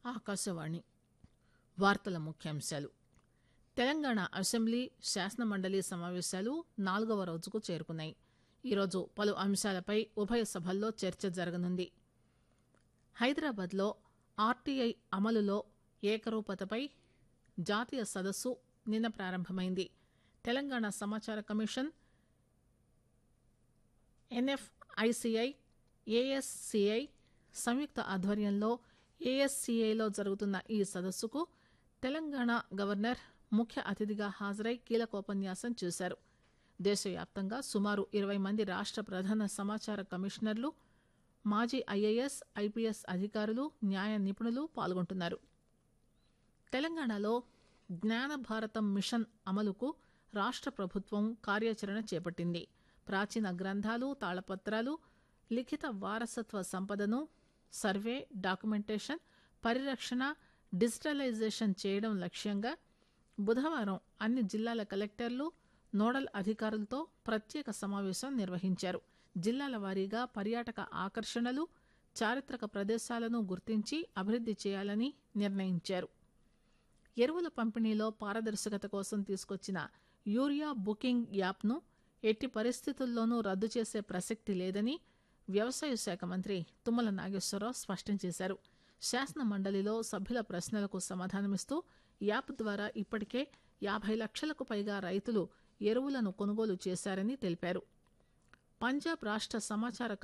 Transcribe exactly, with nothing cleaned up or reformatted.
ఆకాశవాణి వార్తల ముఖ్యాంశాలు. తెలంగాణ అసెంబ్లీ శాసనమండలి సమావేశాలు నాలుగవ రోజుకు చేరుకున్నాయి. ఈరోజు పలు అంశాలపై ఉభయ సభల్లో చర్చ జరగనుంది. హైదరాబాద్ లో ఆర్టీఐ అమలులో ఏకరూపతపై జాతీయ సదస్సు నిన్న ప్రారంభమైంది. తెలంగాణ సమాచార కమిషన్, ఎన్ఎఫ్ఐసిఐ, ఏఎస్సిఐ సంయుక్త ఆధ్వర్యంలో ఏఎస్సిఐలో జరుగుతున్న ఈ సదస్సుకు తెలంగాణ గవర్నర్ ముఖ్య అతిథిగా హాజరై కీలకోపన్యాసం చేశారు. దేశవ్యాప్తంగా సుమారు ఇరవై మంది రాష్ట ప్రధాన సమాచార కమిషనర్లు, మాజీ ఐఏఎస్, ఐపీఎస్ అధికారులు, న్యాయ నిపుణులు పాల్గొంటున్నారు. తెలంగాణలో జ్ఞాన భారతం మిషన్ అమలుకు రాష్ట ప్రభుత్వం కార్యాచరణ చేపట్టింది. ప్రాచీన గ్రంథాలు, తాళపత్రాలు, లిఖిత వారసత్వ సంపదను సర్వే, డాక్యుమెంటేషన్, పరిరక్షణ, డిజిటలైజేషన్ చేయడం లక్ష్యంగా బుధవారం అన్ని జిల్లాల కలెక్టర్లు, నోడల్ అధికారులతో ప్రత్యేక సమావేశం నిర్వహించారు. జిల్లాల వారీగా పర్యాటక ఆకర్షణలు, చారిత్రక ప్రదేశాలను గుర్తించి అభివృద్ది చేయాలని నిర్ణయించారు. ఎరువుల పంపిణీలో పారదర్శకత కోసం తీసుకొచ్చిన యూరియా బుకింగ్ యాప్ను ఎట్టి పరిస్థితుల్లోనూ రద్దు చేసే ప్రసక్తి లేదని వ్యవసాయ శాఖ మంత్రి తుమ్మల నాగేశ్వరరావు స్పష్టం చేశారు. శాసన మండలిలో సభ్యుల ప్రశ్నలకు సమాధానమిస్తూ యాప్ ద్వారా ఇప్పటికే యాభై లక్షలకు పైగా రైతులు ఎరువులను కొనుగోలు చేశారని తెలిపారు. పంజాబ్ రాష్ట సమాచార